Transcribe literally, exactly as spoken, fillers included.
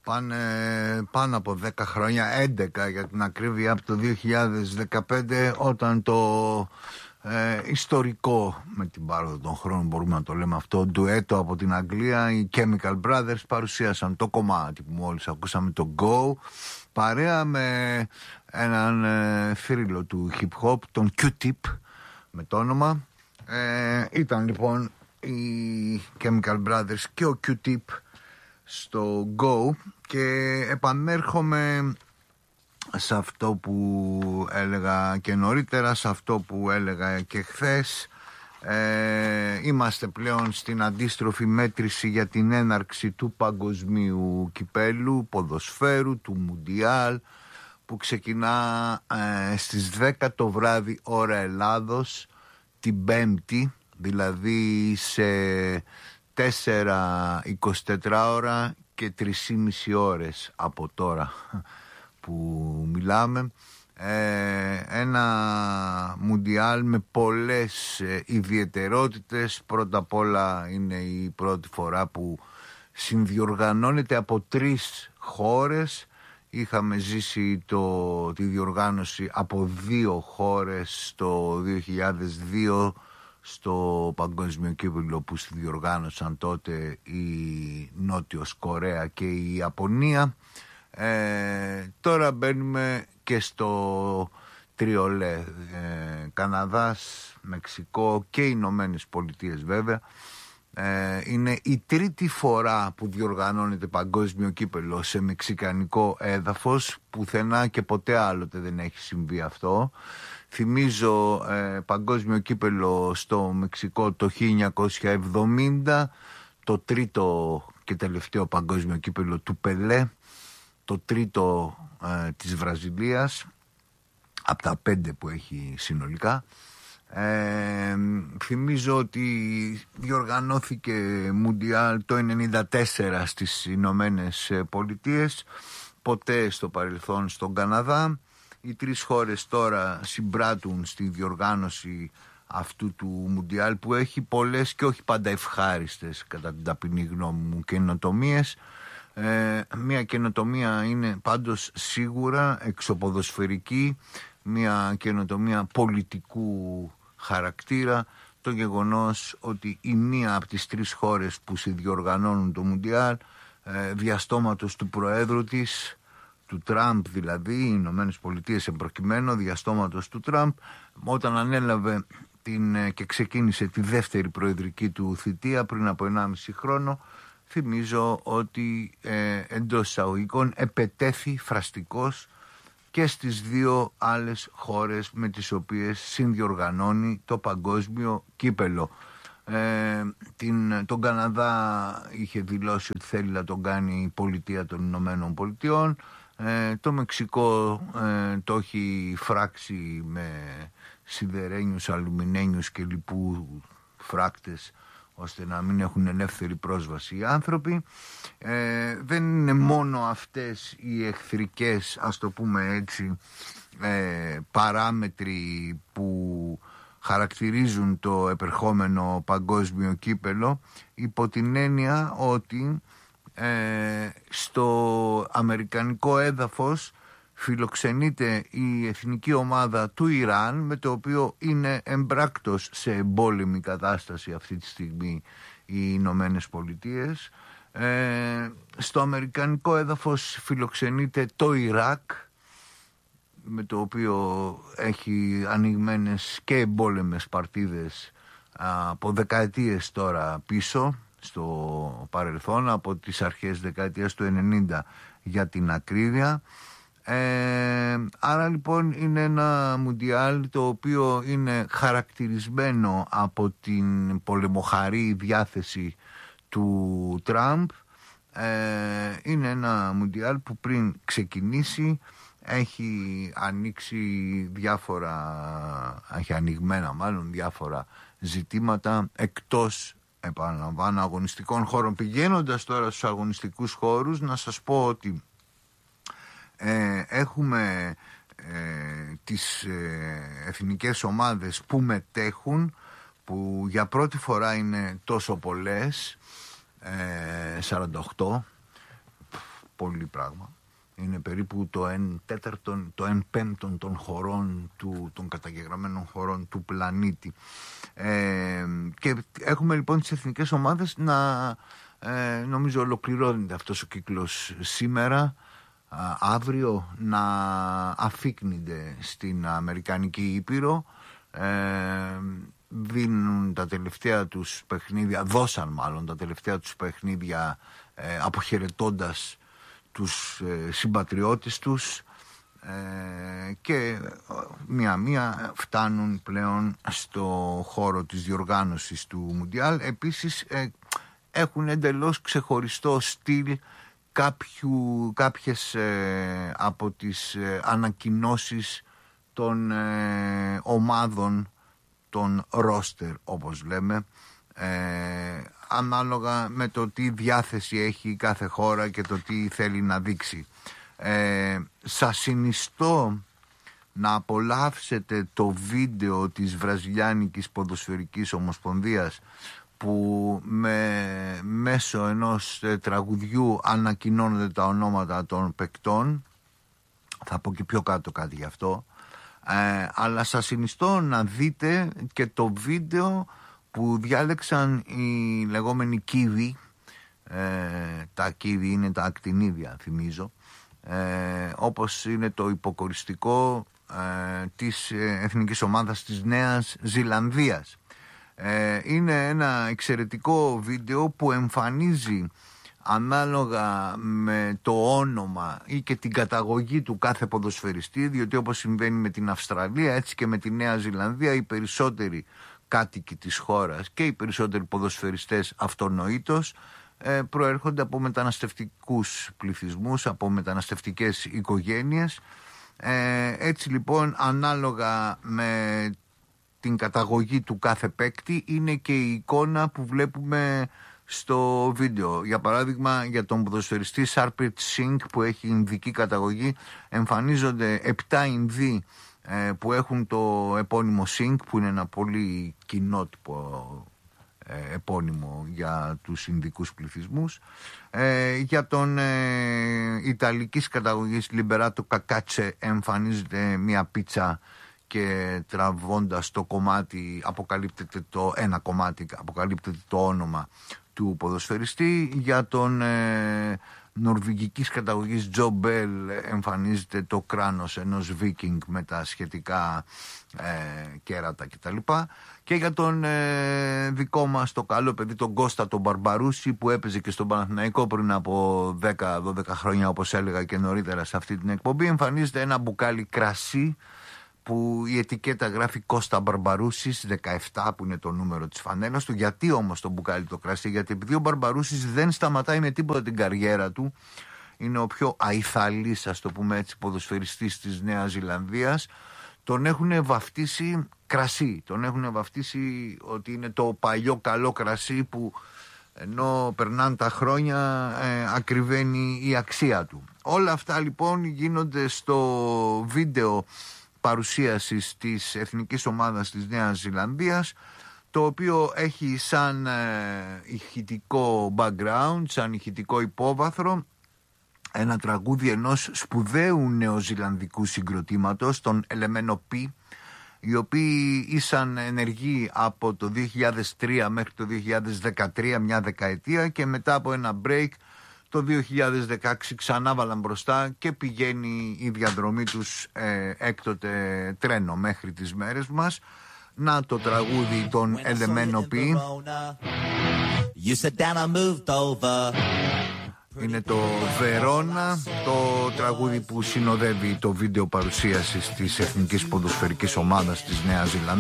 Πάνε πάνω από δέκα χρόνια, έντεκα για την ακρίβεια, από το δύο χιλιάδες δεκαπέντε, όταν το ε, ιστορικό, με την πάροδο των χρόνων μπορούμε να το λέμε αυτό, ντουέτο από την Αγγλία, οι Chemical Brothers παρουσίασαν το κομμάτι που μόλις ακούσαμε, το Go, παρέα με έναν ε, θρύλο του hip hop, τον Q-Tip με το όνομα. Ε, ήταν λοιπόν οι Chemical Brothers και ο Q-Tip στο Go, και επανέρχομαι σε αυτό που έλεγα και νωρίτερα, σε αυτό που έλεγα και χθες. Ε, είμαστε πλέον στην αντίστροφη μέτρηση για την έναρξη του παγκοσμίου κυπέλου ποδοσφαίρου, του Μουντιάλ, που ξεκινά ε, στις δέκα το βράδυ ώρα Ελλάδος την Πέμπτη, δηλαδή σε τέσσερα εικοσιτέσσερις ώρα και τρεις και μισή ώρες από τώρα που μιλάμε. Ε, ένα Μουντιάλ με πολλές ε, ιδιαιτερότητες. Πρώτα απ' όλα είναι η πρώτη φορά που συνδιοργανώνεται από τρεις χώρες. Είχαμε ζήσει το, τη διοργάνωση από δύο χώρες το δύο χιλιάδες δύο στο παγκόσμιο κύπελλο που διοργάνωσαν τότε η Νότιος Κορέα και η Ιαπωνία. Ε, τώρα μπαίνουμε και στο τριολέ, ε, Καναδάς, Μεξικό και οι Ηνωμένες Πολιτείες βέβαια. Ε, είναι η τρίτη φορά που διοργανώνεται παγκόσμιο κύπελλο σε μεξικανικό έδαφος. Πουθενά και ποτέ άλλοτε δεν έχει συμβεί αυτό. Θυμίζω ε, παγκόσμιο κύπελλο στο Μεξικό το χίλια εννιακόσια εβδομήντα, το τρίτο και τελευταίο παγκόσμιο κύπελλο του Πελέ, το τρίτο ε, της Βραζιλίας από τα πέντε που έχει συνολικά. Ε, θυμίζω ότι διοργανώθηκε Μουντιάλ το ενενήντα τέσσερα στις Ηνωμένες Πολιτείες, ποτέ στο παρελθόν στον Καναδά. Οι τρεις χώρες τώρα συμπράττουν στη διοργάνωση αυτού του Μουντιάλ, που έχει πολλές και όχι πάντα ευχάριστες κατά την ταπεινή γνώμη μου καινοτομίες. Ε, μια καινοτομία είναι πάντως σίγουρα εξωποδοσφαιρική, μια καινοτομία πολιτικού χαρακτήρα, το γεγονός ότι η μία από τις τρεις χώρες που συνδιοργανώνουν το Μουντιάλ, ε, διαστόματος του Προέδρου της, του Τραμπ δηλαδή, οι Ηνωμένες Πολιτείες εμπροκειμένου, διαστόματος του Τραμπ, όταν ανέλαβε την, και ξεκίνησε τη δεύτερη προεδρική του θητεία πριν από ενάμιση χρόνο, θυμίζω ότι ε, εντός εισαγωγικών επετέθη φραστικός και στις δύο άλλες χώρες με τις οποίες συνδιοργανώνει το παγκόσμιο κύπελλο. Ε, την, τον Καναδά είχε δηλώσει ότι θέλει να τον κάνει η πολιτεία των Ηνωμένων Πολιτειών. Ε, το Μεξικό ε, το έχει φράξει με σιδερένιους, αλουμινένιους και λοιπού φράκτες, ώστε να μην έχουν ελεύθερη πρόσβαση οι άνθρωποι. Ε, δεν είναι μόνο αυτές οι εχθρικές, ας το πούμε έτσι, ε, παράμετροι που χαρακτηρίζουν το επερχόμενο παγκόσμιο κύπελλο, υπό την έννοια ότι ε, στο αμερικανικό έδαφος φιλοξενείται η εθνική ομάδα του Ιράν, με το οποίο είναι εμπράκτος σε εμπόλεμη κατάσταση αυτή τη στιγμή οι Ηνωμένες Πολιτείες. Ε, στο αμερικανικό έδαφος φιλοξενείται το Ιράκ, με το οποίο έχει ανοιγμένες και εμπόλεμες παρτίδες από δεκαετίες τώρα πίσω στο παρελθόν, από τις αρχές δεκαετίας του ενενήντα για την ακρίβεια. Ε, άρα λοιπόν είναι ένα Μουντιάλ το οποίο είναι χαρακτηρισμένο από την πολεμοχαρή διάθεση του Τραμπ. Ε, είναι ένα Μουντιάλ που πριν ξεκινήσει έχει ανοίξει διάφορα, έχει ανοιγμένα μάλλον διάφορα ζητήματα εκτός, επαναλαμβάνω, αγωνιστικών χώρων. Πηγαίνοντας τώρα στους αγωνιστικούς χώρους, να σας πω ότι ε, έχουμε ε, τις ε, εθνικές ομάδες που μετέχουν, που για πρώτη φορά είναι τόσο πολλές, ε, σαράντα οκτώ, πολύ πράγμα. Είναι περίπου το εν τέταρτον, το εν πέμπτον των χωρών, του, των καταγεγραμμένων χωρών του πλανήτη. Ε, και έχουμε λοιπόν τις εθνικές ομάδες να, ε, νομίζω ολοκληρώνεται αυτός ο κύκλος σήμερα, α, αύριο να αφίκνυνται στην Αμερικανική Ήπειρο, ε, δίνουν τα τελευταία τους παιχνίδια, δώσαν μάλλον τα τελευταία τους παιχνίδια, ε, αποχαιρετώντας τους ε, συμπατριώτες τους, ε, και μία-μία φτάνουν πλέον στο χώρο της διοργάνωσης του Μουντιάλ. Επίσης ε, έχουν εντελώς ξεχωριστό στυλ κάποιου, κάποιες ε, από τις ε, ανακοινώσεις των ε, ομάδων, των ρόστερ όπως λέμε, ε, ανάλογα με το τι διάθεση έχει κάθε χώρα και το τι θέλει να δείξει. Ε, σας συνιστώ να απολαύσετε το βίντεο της Βραζιλιάνικης Ποδοσφαιρικής Ομοσπονδίας που με, μέσω ενός ε, τραγουδιού ανακοινώνονται τα ονόματα των παικτών. Θα πω και πιο κάτω κάτι γι' αυτό. Ε, αλλά σας συνιστώ να δείτε και το βίντεο που διάλεξαν οι λεγόμενοι κίβοι. Ε, τα κίβοι είναι τα ακτινίδια, θυμίζω, ε, όπως είναι το υποκοριστικό ε, της εθνικής ομάδας της Νέας Ζηλανδίας. Ε, είναι ένα εξαιρετικό βίντεο που εμφανίζει ανάλογα με το όνομα ή και την καταγωγή του κάθε ποδοσφαιριστή, διότι όπως συμβαίνει με την Αυστραλία, έτσι και με τη Νέα Ζηλανδία, οι περισσότεροι κάτοικοι της χώρας και οι περισσότεροι ποδοσφαιριστές αυτονοήτως ε, προέρχονται από μεταναστευτικούς πληθυσμούς, από μεταναστευτικές οικογένειες. Ε, έτσι λοιπόν, ανάλογα με την καταγωγή του κάθε παίκτη είναι και η εικόνα που βλέπουμε στο βίντεο. Για παράδειγμα, για τον ποδοσφαιριστή Σάρπιτ Σινγκ που έχει ινδική καταγωγή, εμφανίζονται επτά Ινδοί ε, που έχουν το επώνυμο Σινγκ, που είναι ένα πολύ κοινότυπο ε, επώνυμο για τους Ινδικούς πληθυσμούς. Ε, για τον ε, Ιταλικής καταγωγής Λιμπεράτο Κακάτσε εμφανίζεται μια πίτσα και τραβώντας το κομμάτι αποκαλύπτεται το ένα κομμάτι, αποκαλύπτεται το όνομα του ποδοσφαιριστή. Για τον ε, νορβηγικής καταγωγής Τζο Μπέλ εμφανίζεται το κράνος ενός βίκινγκ με τα σχετικά ε, κέρατα κτλ. Και για τον ε, δικό μας το καλό παιδί, τον Κώστα τον Μπαρμπαρούση, που έπαιζε και στον Παναθηναϊκό πριν από δέκα δώδεκα χρόνια, όπως έλεγα και νωρίτερα σε αυτή την εκπομπή, εμφανίζεται ένα μπουκάλι κρασί που η ετικέτα γράφει Κώστα Μπαρμπαρούσης δεκαεπτά, που είναι το νούμερο της φανέλας του. Γιατί όμως το μπουκάλι το κρασί? Γιατί επειδή ο Μπαρμπαρούσης δεν σταματάει με τίποτα την καριέρα του, είναι ο πιο αϊθαλής, ας το πούμε έτσι, ποδοσφαιριστής της Νέας Ζηλανδίας, τον έχουν βαφτίσει κρασί, τον έχουν βαφτίσει ότι είναι το παλιό καλό κρασί που ενώ περνάνε τα χρόνια ε, ακριβένει η αξία του. Όλα αυτά λοιπόν γίνονται στο βίντεο παρουσίασης της εθνικής ομάδας της Νέας Ζηλανδίας, το οποίο έχει σαν ε, ηχητικό background, σαν ηχητικό υπόβαθρο, ένα τραγούδι ενός σπουδαίου νεοζηλανδικού συγκροτήματος, τον Elemental P, οι οποίοι ήσαν ενεργοί από το δύο χιλιάδες τρία μέχρι το δύο χιλιάδες δεκατρία, μια δεκαετία, και μετά από ένα break το δύο χιλιάδες δεκαέξι ξανά βάλαν μπροστά και πηγαίνει η διαδρομή τους ε, έκτοτε τρένο μέχρι τις μέρες μας. Να το τραγούδι των Elemental P. Είναι το Βερόνα, το τραγούδι που συνοδεύει το βίντεο παρουσίασης της εθνικής ποδοσφαιρικής ομάδας της Νέας Ζηλανδίας.